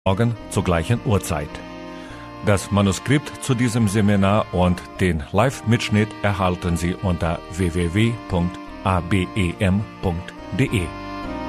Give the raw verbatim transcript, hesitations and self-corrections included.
morgen zur gleichen Uhrzeit. Das Manuskript zu diesem Seminar und den Live-Mitschnitt erhalten Sie unter w w w punkt a b e m punkt d e.